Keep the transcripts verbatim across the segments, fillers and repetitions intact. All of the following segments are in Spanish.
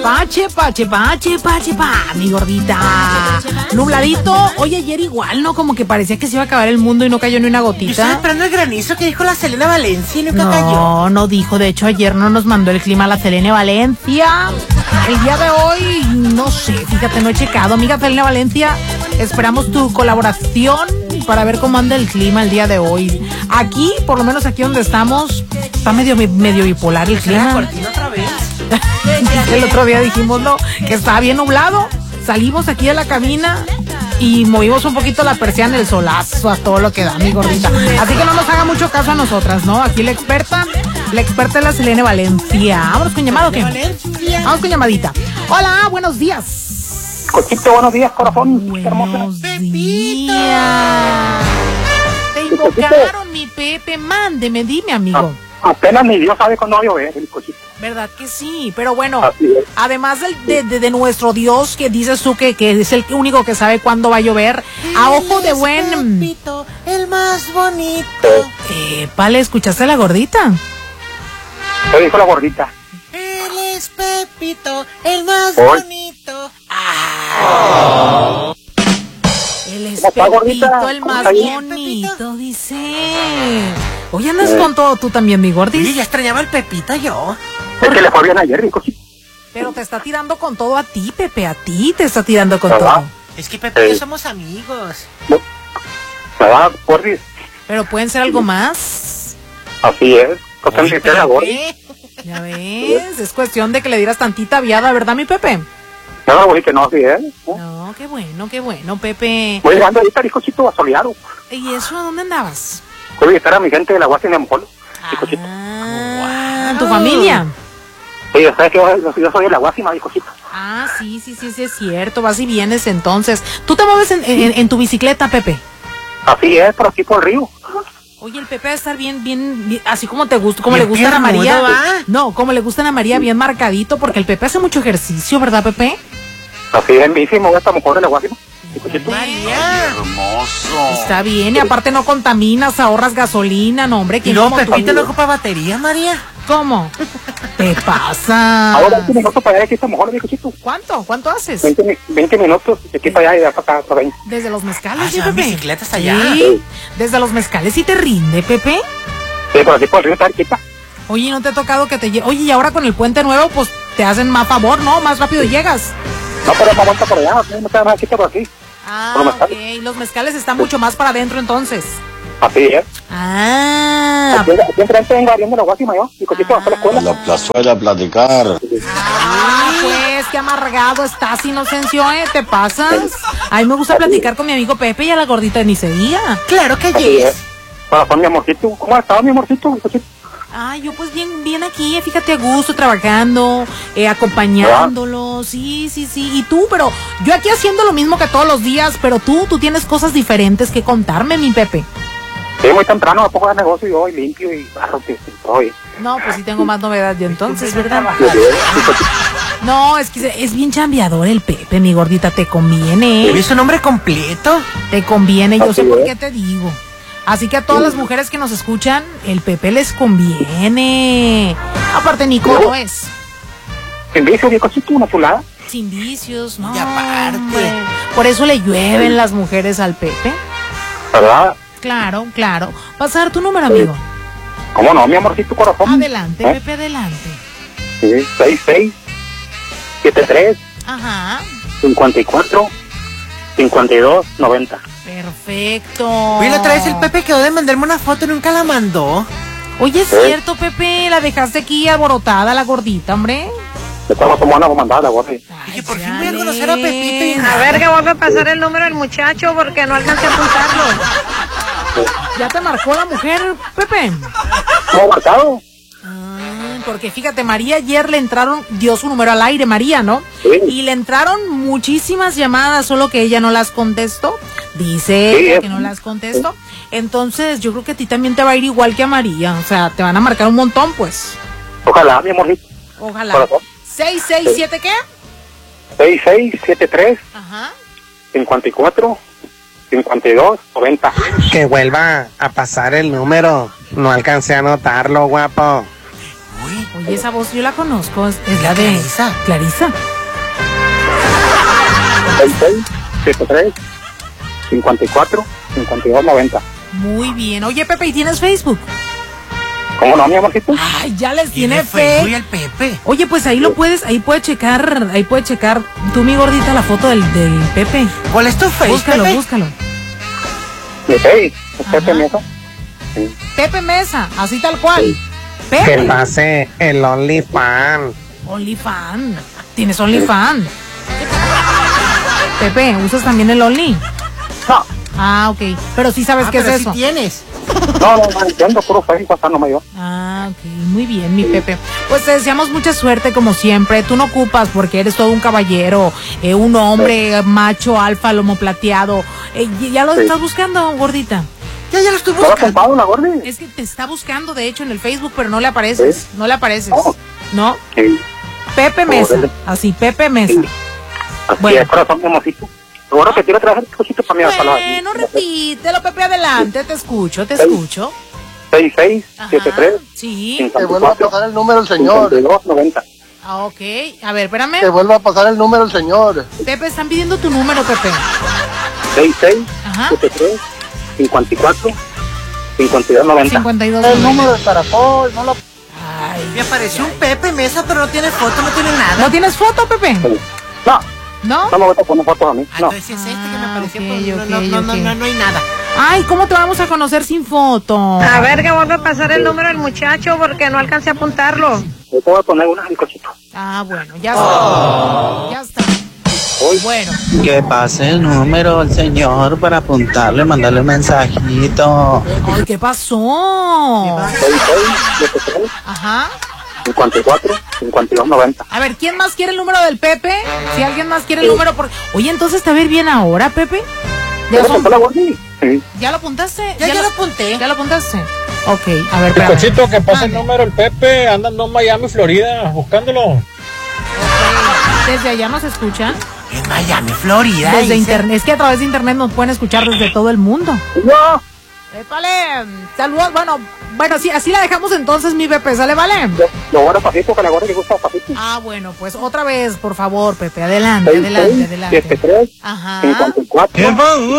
Pache, pache, pache, pache, pa, mi gordita. Nubladito. Oye, ayer igual, ¿no? Como que parecía que se iba a acabar el mundo y no cayó ni una gotita. Yo estaba esperando el granizo que dijo la Selena Valencia y nunca no, cayó. No, no dijo. De hecho, ayer no nos mandó el clima la Selena Valencia. El día de hoy, no sé, fíjate, no he checado. Amiga Selena Valencia, esperamos tu colaboración para ver cómo anda el clima el día de hoy. Aquí, por lo menos aquí donde estamos, está medio, medio bipolar el clima. ¿Otra vez? El otro día dijimos, no, que estaba bien nublado. Salimos aquí de la cabina y movimos un poquito la persiana, el solazo, a todo lo que da, mi gordita. Así que no nos haga mucho caso a nosotras, ¿no? Aquí la experta, la experta es la Selena Valencia. ¿Vámonos con llamado o qué? Vamos con llamadita. Hola, buenos días. Cochito, buenos días, corazón. Buenos días. Te invocaron, mi Pepe, mándeme, dime, amigo. Ah, apenas ni Dios sabe cuándo va a llover, el cochito. ¿Verdad que sí? Pero bueno, además del, de, de, de nuestro Dios, que dices tú que, que es el único que sabe cuándo va a llover, a ojo de buen... Pepito, el más bonito. Eh, Pale, ¿escuchaste a la gordita? ¿Qué dijo la gordita? Él es Pepito, el más Hoy. bonito. Ah. Él es Pepito, el más bonito, dice. Hoy andas eh. con todo tú también, mi gordis. Sí, ya extrañaba el Pepito yo. Es que le fue bien ayer, mi cochito. Pero te está tirando con todo a ti, Pepe, a ti te está tirando con ¿verdad? todo. Es que Pepe y yo somos amigos. ¿Verdad, gordis? Pero pueden ser algo más. Así es. Oye, la gordis. Ya ves, es cuestión de que le dieras tantita viada, ¿verdad, mi Pepe? No, güey, que no, así es. ¿No? no, qué bueno, qué bueno, Pepe. Voy llegando ahorita, cochito, asoleado. ¿Y eso a dónde andabas? Voy a visitar a mi gente de la Guasa y Nemojolo. Ah, wow. ¿Tu familia? Sí, o sea que yo, yo soy de la Guasima, mi cochito. Ah, sí, sí, sí, sí, es cierto, vas y vienes entonces. ¿Tú te mueves en, en, en tu bicicleta, Pepe? Así es, por aquí por el río. Oye, el Pepe va a estar bien, bien, bien así como te gusta, como le gustan a María. No, como le gustan a María, bien marcadito, porque el Pepe hace mucho ejercicio, ¿verdad, Pepe? Así es, bici, me voy a esta mujer de la Guasima. María. Hermoso. Está bien, y aparte no contaminas, ahorras gasolina, no, hombre. ¿Y no, Pepito no ocupa batería, María? ¿Cómo? ¿Te pasa? Ahora veinte minutos para allá, aquí está mejor, mi cochito. ¿Cuánto? ¿Cuánto haces? veinte, veinte minutos, de aquí para allá y de acá para acá. Desde los mezcales, ah, ¿sí, Pepe? bicicleta hasta allá. ¿Sí? Sí. Desde los mezcales, ¿sí te rinde, Pepe? Sí, por aquí por el río está cerquita. Oye, ¿no te ha tocado que te lleve? Oye, y ahora con el puente nuevo, pues te hacen más favor, ¿no? Más rápido llegas. No, pero me aguanta por allá, no me queda más aquí por aquí. Ah, ok. Los mezcales están mucho más para adentro, entonces. Así es. Ah. Aquí, aquí enfrente vengo abriendo la Guasima yo, y cochito hasta la escuela. La plazuela a platicar. Ah, pues, qué amargado estás, Inocencio, ¿eh? ¿Te pasas? A mí me gusta platicar con mi amigo Pepe y a la gordita ni se diga. Claro que sí. Para con mi amorcito. ¿Cómo has estado, mi amorcito? Ah, yo pues bien, bien aquí, fíjate, a gusto, trabajando, eh, acompañándolo, sí, sí, sí, y tú, pero yo aquí haciendo lo mismo que todos los días, pero tú, tú tienes cosas diferentes que contarme, mi Pepe. Sí, muy temprano, me pongo a negocio y hoy limpio y barro que estoy. No, pues sí tengo más novedad yo entonces, ¿verdad? No, es que es bien chambeador el Pepe, mi gordita, te conviene. ¿Es un nombre completo? Te conviene, yo sé por qué te digo. Así que a todas las mujeres que nos escuchan, el Pepe les conviene. Aparte, Nico no es. Sin vicios, Nicocito, una chulada. Sin vicios, no. Y aparte. Por eso le llueven las mujeres al Pepe. ¿Verdad? Claro, claro. ¿Vas a dar tu número, amigo? ¿Cómo no, mi amorcito corazón? Adelante, ¿eh? Pepe, adelante. Sí, seis seis, siete tres, Ajá. cincuenta y cuatro, cincuenta y dos, noventa. Perfecto. Oye, la otra vez el Pepe quedó de mandarme una foto y nunca la mandó. Oye, es ¿Eh? cierto, Pepe, la dejaste aquí alborotada, la gordita, hombre. Le estamos tomando una mandada, güey. Oye, por fin voy a conocer a Pepito y a ver que vuelve a pasar el número del muchacho porque no alcancé a apuntarlo. ¿Ya te marcó la mujer, Pepe? ¿Cómo marcado? Ah, porque fíjate, María ayer le entraron, dio su número al aire, María, ¿no? Sí. Y le entraron muchísimas llamadas, solo que ella no las contestó. Dice sí, ella que no las contestó. Entonces, yo creo que a ti también te va a ir igual que a María. O sea, te van a marcar un montón, pues. Ojalá, mi amorcito. Ojalá. ¿seis seis siete qué? seis seis siete tres. Ajá. cincuenta y cuatro, cincuenta y dos, noventa. Que vuelva a pasar el número. No alcancé a anotarlo, guapo. Uy, Oye, esa voz yo la conozco, es, es la de Clarisa. Clarisa. seis seis siete tres cincuenta y cuatro cincuenta y dos noventa. Muy bien. Oye, Pepe, ¿y tienes Facebook? ¿Cómo no, mi amorcito? Ay, ya les tiene Tiene Facebook y fe. el Pepe. Oye, pues ahí lo puedes, ahí puedes checar, ahí puedes checar tú, mi gordita, la foto del, del Pepe. ¿Cuál es tu Facebook, Búscalo, Pepe? búscalo. Mi Pepe, ¿es Pepe Ajá. Mesa? Sí. Pepe Mesa, así tal cual. Que Pepe. pase el OnlyFans. OnlyFan. ¿Tienes OnlyFan? Pepe, ¿usas también el Only? No, Ah, ok. Pero sí sabes Ah, qué es pero sí eso. tienes. no, no, no entiendo, puro Facebook, hasta no me dio. Ah, ok. Muy bien, mi Pepe. Pues te deseamos mucha suerte como siempre. Tú no ocupas porque eres todo un caballero, eh, un hombre macho, alfa, lomo plateado. Eh, ¿Ya lo Sí. estás buscando, gordita? Ya, ya lo estoy ¿No lo has buscando. contado, la gordi? Es que te está buscando, de hecho, en el Facebook, pero no le apareces. ¿Sí? No le apareces. Oh. ¿No? Sí. Pepe Mesa. Órale. Así, Pepe Mesa. Sí. Así Bueno. es, corazón, mi amorcito. Seguro que quiero traer un cosito para mí. Bueno, repítelo, Pepe, adelante. Te escucho, te Sí. escucho. seis seis Ajá. siete tres Sí. cincuenta y cuatro el número el cincuenta y dos noventa. Ah, ok. A ver, espérame. vuelva a pasar el número el señor. Pepe, están pidiendo tu número, Pepe. seis seis Ajá. siete tres cincuenta y cuatro cincuenta y dos noventa. cincuenta y dos. El número del caracol, no lo... Ay, Me apareció un Pepe Mesa, pero no tiene foto, no tiene nada. ¿no tienes foto, Pepe? No, ¿No? no me voy a poner fotos a mí. Ah, No. entonces es este que me Ah, apareció, ok, pero no, ok, no, no, no, ok. no, no hay nada. Ay, ¿cómo te vamos a conocer sin foto? A ver que vuelve a pasar el número del muchacho porque no alcancé a apuntarlo. Yo te voy a poner una en el cochito. Ah, bueno, ya está. Ya está. Bueno, Que pase el número al señor para apuntarle, mandarle un mensajito. ay, ¿qué pasó? seis seis siete tres Ajá. cincuenta y cuatro cincuenta y dos noventa. A ver, ¿quién más quiere el número del Pepe? Si alguien más quiere el número, por... Oye, entonces te va a ir bien ahora, Pepe. ¿Ya ¿Ya, lo son- contó la gordi? Sí. ¿Ya lo apuntaste? Ya, ya lo apunté. ¿Ya lo apuntaste? Ok, a ver, espérame. Cochito, que pase el Mande. número el Pepe, andando en Miami, Florida, buscándolo. Ok. Desde allá nos escuchan. En Miami, Florida. Desde dice. internet. Es que a través de internet nos pueden escuchar desde todo el mundo. No, Épale, saludos. Bueno, bueno, sí, así la dejamos entonces, mi Pepe, ¿sale, vale? yo, yo voy a despacito, que la gordi le gusta despacito. Ah, bueno, pues otra vez, por favor, Pepe, adelante, seis adelante, seis adelante. siete tres Ajá. cincuenta y cuatro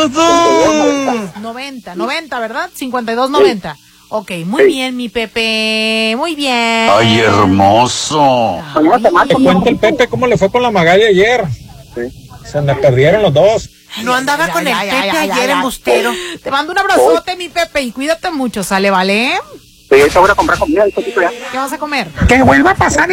noventa, noventa, ¿verdad? cincuenta y dos noventa. Ok, muy Sí. bien, mi Pepe, muy bien. Ay, hermoso. Mañana te Te marco, mi cuenta el amorcito. Pepe cómo le fue con la Magali ayer. Sí. Se me perdieron los dos. No andaba Ya, con ya, el ya, Pepe ya, ya, ayer, ya. embustero. Te mando un abrazote, mi Pepe, y cuídate mucho, ¿sale, vale? Sí, ahorita voy a comprar comida y cosito ya. ¿Qué vas a comer? Que vuelva a pasar